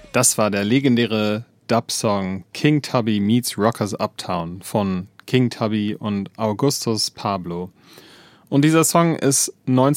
Das war der legendäre Dub-Song King Tubby Meets Rockers Uptown von King Tubby und Augustus Pablo. Und dieser Song ist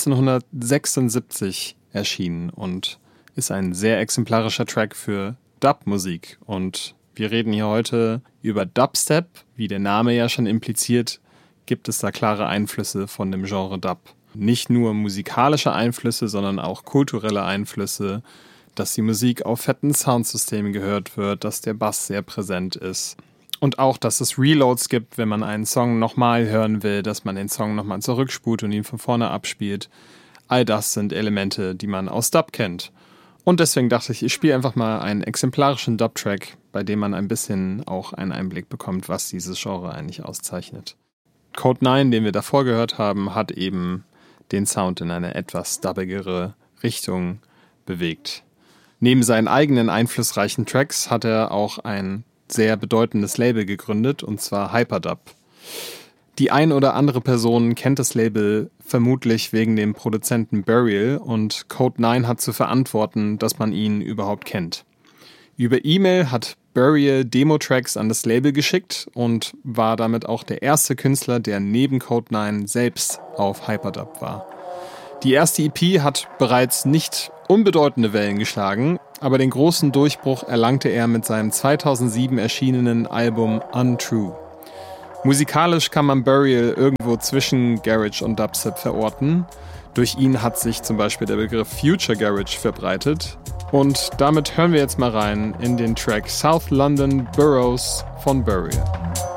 1976 erschienen und ist ein sehr exemplarischer Track für Dub-Musik. Und wir reden hier heute über Dubstep. Wie der Name ja schon impliziert, gibt es da klare Einflüsse von dem Genre Dub. Nicht nur musikalische Einflüsse, sondern auch kulturelle Einflüsse, dass die Musik auf fetten Soundsystemen gehört wird, dass der Bass sehr präsent ist. Und auch, dass es Reloads gibt, wenn man einen Song nochmal hören will, dass man den Song nochmal zurückspult und ihn von vorne abspielt. All das sind Elemente, die man aus Dub kennt. Und deswegen dachte ich spiele einfach mal einen exemplarischen Dub-Track, bei dem man ein bisschen auch einen Einblick bekommt, was dieses Genre eigentlich auszeichnet. Code 9, den wir davor gehört haben, hat eben den Sound in eine etwas dubbigere Richtung bewegt. Neben seinen eigenen einflussreichen Tracks hat er auch ein sehr bedeutendes Label gegründet, und zwar Hyperdub. Die ein oder andere Person kennt das Label vermutlich wegen dem Produzenten Burial, und Code 9 hat zu verantworten, dass man ihn überhaupt kennt. Über E-Mail hat Burial Demo-Tracks an das Label geschickt und war damit auch der erste Künstler, der neben Code 9 selbst auf Hyperdub war. Die erste EP hat bereits nicht unbedeutende Wellen geschlagen, aber den großen Durchbruch erlangte er mit seinem 2007 erschienenen Album Untrue. Musikalisch kann man Burial irgendwo zwischen Garage und Dubstep verorten. Durch ihn hat sich zum Beispiel der Begriff Future Garage verbreitet. Und damit hören wir jetzt mal rein in den Track South London Boroughs von Burial.